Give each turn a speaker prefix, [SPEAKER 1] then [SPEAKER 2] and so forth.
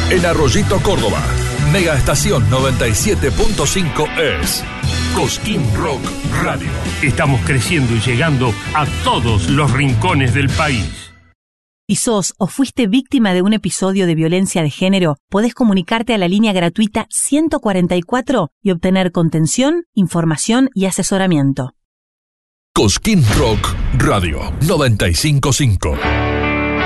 [SPEAKER 1] En Arroyito, Córdoba, Mega Estación 97.5 es Cosquín Rock Radio.
[SPEAKER 2] Estamos creciendo y llegando a todos los rincones del país.
[SPEAKER 3] Si sos o fuiste víctima de un episodio de violencia de género, podés comunicarte a la línea gratuita 144 y obtener contención, información y asesoramiento.
[SPEAKER 1] Cosquín Rock Radio 95.5.